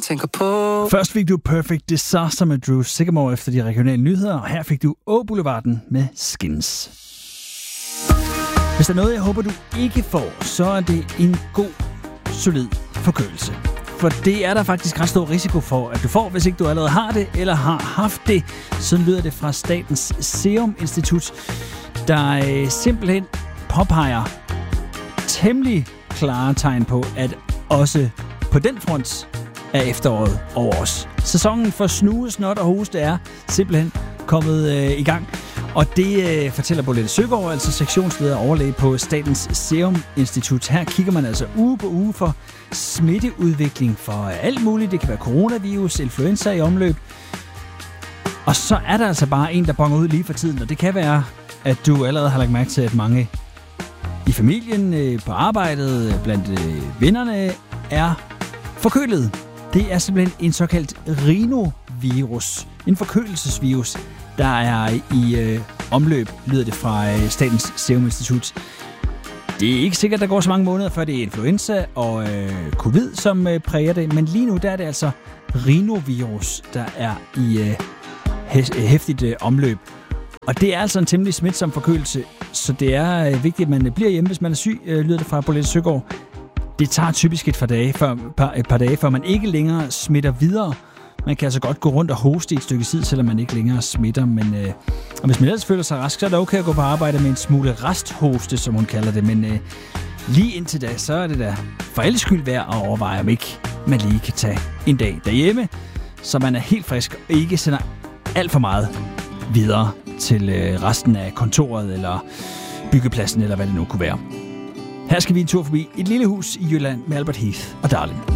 tænker på. Først fik du Perfect Disaster med Drew Sycamore efter de regionale nyheder, og her fik du Boulevarden med Skins. Hvis der er noget, jeg håber, du ikke får, så er det en god, solid forkølelse. For det er der faktisk ret stor risiko for, at du får, hvis ikke du allerede har det eller har haft det. Sådan lyder det fra Statens Serum Institut, der simpelthen påpeger temmelig klare tegn på, at også på den front er efteråret over os. Sæsonen for snue, snot og hoste er simpelthen kommet i gang. Og det fortæller Bolette Søgaard, altså sektionsleder og overlæge på Statens Serum Institut. Her kigger man altså uge på uge for smitteudvikling for alt muligt. Det kan være coronavirus, influenza i omløb. Og så er der altså bare en, der bonger ud lige for tiden. Og det kan være, at du allerede har lagt mærke til, at mange i familien, på arbejdet, blandt vennerne er forkølet. Det er simpelthen en såkaldt rhinovirus. En forkølelsesvirus, der er i omløb, lyder det fra Statens Serum Institut. Det er ikke sikkert, der går så mange måneder, før det er influenza og covid, som præger det. Men lige nu der er det altså rhinovirus, der er i heftigt omløb. Og det er altså en temmelig smitsom forkølelse, så det er vigtigt, at man bliver hjemme, hvis man er syg, lyder det fra Bolette Søgaard. Det tager typisk et par dage, før man ikke længere smitter videre. Man kan altså godt gå rundt og hoste i et stykke tid, selvom man ikke længere smitter. Men og hvis man ellers føler sig rask, så er det okay at gå på arbejde med en smule resthoste, som hun kalder det. Men lige indtil da, så er det da for alles skyld værd at overveje, om ikke man lige kan tage en dag derhjemme, så man er helt frisk og ikke sender alt for meget videre til resten af kontoret eller byggepladsen, eller hvad det nu kunne være. Her skal vi en tur forbi et lille hus i Jylland med Albert Heath og Darling.